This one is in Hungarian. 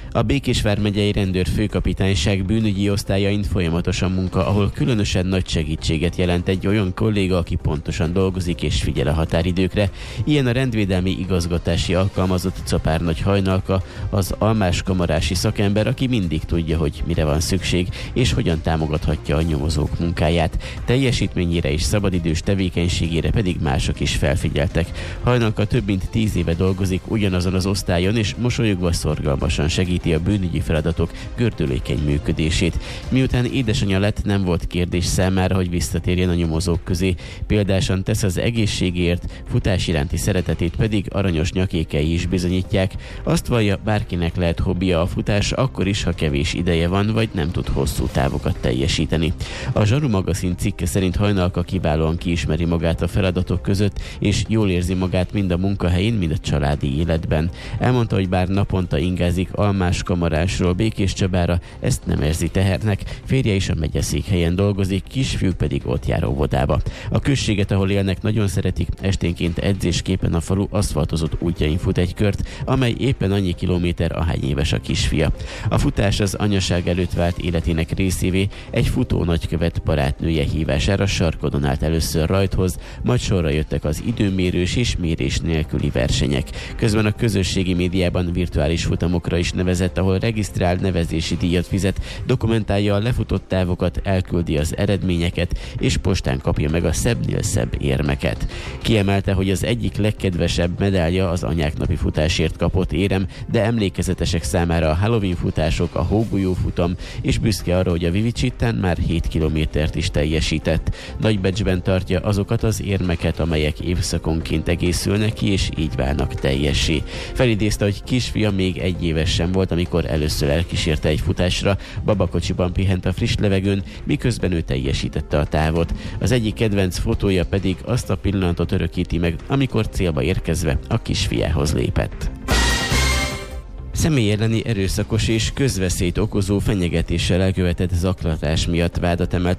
A Békés vármegyei rendőrfőkapitányság bűnügyi osztályain folyamatosan munka, ahol különösen nagy segítséget jelent egy olyan kolléga, aki pontosan dolgozik és figyel a határidőkre. Ilyen a rendvédelmi igazgatási alkalmazott Czapárnagy Hajnalka, az almáskamarási szakember, aki mindig tudja, hogy mire van szükség, és hogyan támogathatja a nyomozók munkáját. Teljesítményére és szabadidős tevékenységére pedig mások is felfigyeltek. Hajnalka több mint 10 éve dolgozik ugyanazon az osztályon, és mosolyogva szorgalmasan segíti a bűnügyi feladatok gördülékeny működését. Miután édesanyja lett, nem volt kérdés számára, hogy visszatérjen a nyomozók közé. Példásan tesz az egészségért, futás iránti szeretetét pedig aranyos nyakékei is bizonyítják. Azt vallja, bárkinek lehet hobbija a futás, akkor is, ha kevés ideje van, vagy nem tud hosszú távokat teljesíteni. A Zsaru magazin cikke szerint Hajnalka kiválóan kiismeri magát a feladatok között, és jól érzi magát mind a munkahelyén, mind a családi életben. Elmondta, hogy bár naponta ingázik Almáskamarásról Békéscsabára, ezt nem érzi tehernek. Férje is a megyeszékhelyen dolgozik, kisfiúk pedig ott jár óvodába. A községet, ahol élnek, nagyon szeretik, esténként edzésképpen a falu aszfaltozott útjain fut egy kört, amely éppen annyi kilométer, ahány éves a kisfia. A futás az anyaság előtt vált életének részévé, egy futó nagykövet barátnője hívására Sarkodon állt először rajthoz, majd sorra jöttek az időmérős és mérés nélküli versenyek. Közben a közösségi médiában virtuális futamokra is nevezett, ahol regisztrál, nevezési díjat fizet, dokumentálja a lefutott távokat, elküldi az eredményeket, és postán kapja meg a szebbnél szebb érmeket. Kiemelte, hogy az egyik legkedvesebb medálja az anyák napi futásért kapott érem, de emlékezetesek számára a Halloween futások, a hógolyó futam, és büszke arra, hogy a Vivicsitán már 7 kilométert is teljesített. Nagybecsben tartja azokat az érmeket, amelyek évszakonként egészülnek ki, és így válnak teljessé. Felidézte, hogy kisfia még 1 éves sem volt, amikor először elkísérte egy futásra, babakocsiban pihent a friss levegőn, miközben ő teljesítette a távot. Az egyik kedvenc fotója pedig azt a pillanatot örökíti meg, amikor célba érkezve a kisfiához lépett. Személy elleni erőszakos és közveszélyt okozó fenyegetéssel elkövetett zaklatás miatt vádat emelt